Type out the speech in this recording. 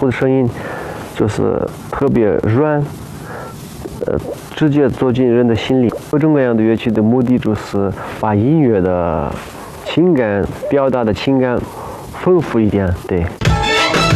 谱的声音就是特别软，直接走进人的心里。各种各样的乐器的目的就是把音乐的情感表达的情感丰富一点，对。